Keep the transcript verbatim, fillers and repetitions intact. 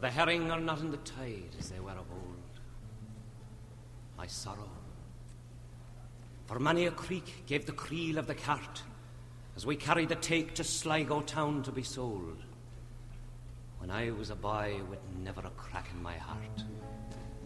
the herring are not in the tide as they were of old. I sorrow, for many a creek gave the creel of the cart as we carried the take to Sligo town to be sold. When I was a boy with never a crack in my heart,